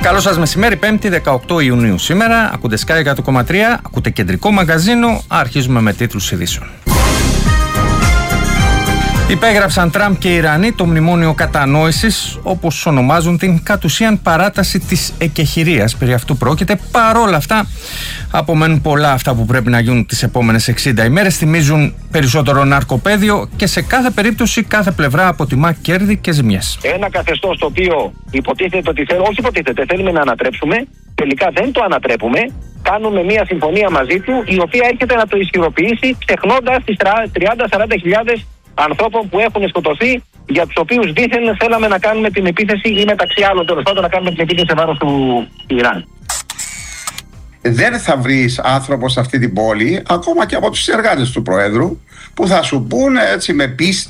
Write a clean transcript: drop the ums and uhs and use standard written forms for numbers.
Καλό σας μεσημέρι, 5η 18 Ιουνίου σήμερα. Ακούτε Sky 100,3, ακούτε κεντρικό μαγκαζίνο. Αρχίζουμε με τίτλους ειδήσεων. Υπέγραψαν Τραμπ και οι Ιρανοί το μνημόνιο κατανόησης, όπως ονομάζουν την κατ' ουσίαν παράταση της εκεχηρίας. Περί αυτού πρόκειται. Παρόλα αυτά, απομένουν πολλά αυτά που πρέπει να γίνουν τις επόμενες 60 ημέρες. Θυμίζουν περισσότερο ναρκοπαίδιο και σε κάθε περίπτωση κάθε πλευρά αποτιμά κέρδη και ζημιές. Ένα καθεστώς το οποίο υποτίθεται ότι θέλουμε να ανατρέψουμε, τελικά δεν το ανατρέπουμε. Κάνουμε μια συμφωνία μαζί του, η οποία έρχεται να το ισχυροποιήσει, ξεχνώντας τις 30-40 χιλιάδες ανθρώπων που έχουν σκοτωθεί, για τους οποίους δήθεν θέλαμε να κάνουμε την επίθεση ή μεταξύ άλλων τέλος πάντων να κάνουμε την επίθεση σε βάρος του Ιράν. Δεν θα βρεις άνθρωπο σε αυτή την πόλη, ακόμα και από τους συνεργάτες του Προέδρου, που θα σου πούνε έτσι με πίστη